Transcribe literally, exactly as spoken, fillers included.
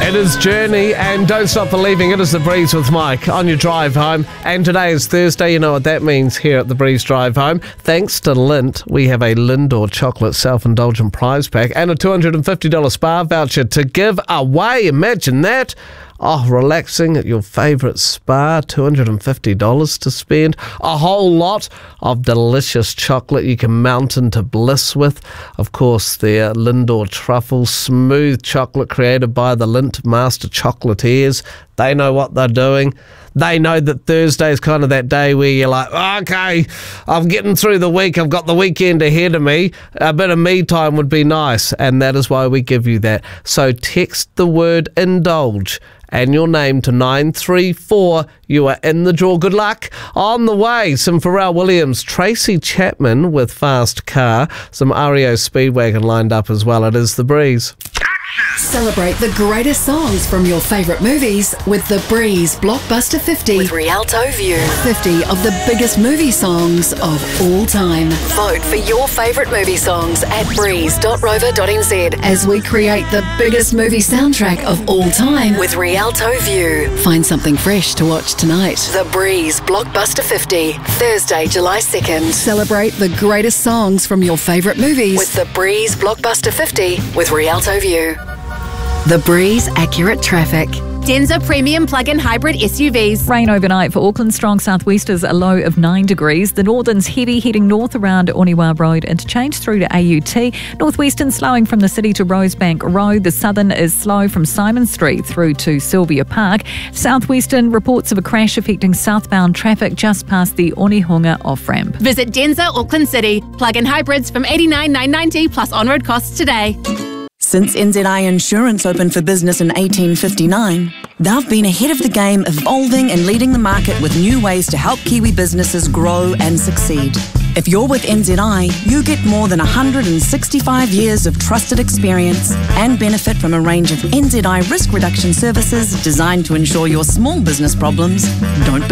It is Journey and Don't Stop Believing. It is The Breeze with Mike on your drive home. And today is Thursday. You know what that means here at The Breeze Drive Home. Thanks to Lindt, we have a Lindor chocolate self-indulgent prize pack and a two hundred fifty dollars spa voucher to give away. Imagine that. Oh, relaxing at your favourite spa, two hundred fifty dollars to spend. A whole lot of delicious chocolate you can mount into bliss with. Of course, their Lindor truffle, smooth chocolate created by the Lindt master chocolatiers. They know what they're doing. They know that Thursday is kind of that day where you're like, okay, I'm getting through the week. I've got the weekend ahead of me. A bit of me time would be nice. And that is why we give you that. So text the word indulge and your name to nine three four. You are in the draw. Good luck. On the way, some Pharrell Williams, Tracy Chapman with Fast Car, some R E O Speedwagon lined up as well. It is The Breeze. Celebrate the greatest songs from your favourite movies with The Breeze Blockbuster fifty with Rialto View. fifty of the biggest movie songs of all time. Vote for your favourite movie songs at breeze dot rover dot n z as we create the biggest movie soundtrack of all time with Rialto View. Find something fresh to watch tonight. The Breeze Blockbuster fifty, Thursday, July second. Celebrate the greatest songs from your favourite movies with The Breeze Blockbuster fifty with Rialto View. The Breeze Accurate Traffic. Denza Premium Plug-in Hybrid S U Vs. Rain overnight for Auckland. Strong southwesters, a low of nine degrees. The northern's heavy heading north around Oniwa Road interchange through to A U T. Northwestern slowing from the city to Rosebank Road. The southern is slow from Simon Street through to Sylvia Park. Southwestern reports of a crash affecting southbound traffic just past the Onehunga off-ramp. Visit Denza Auckland City. Plug-in hybrids from eighty-nine thousand nine hundred ninety plus on-road costs today. Since N Z I Insurance opened for business in eighteen fifty-nine, they've been ahead of the game, evolving and leading the market with new ways to help Kiwi businesses grow and succeed. If you're with N Z I, you get more than one hundred sixty-five years of trusted experience and benefit from a range of N Z I risk reduction services designed to ensure your small business problems don't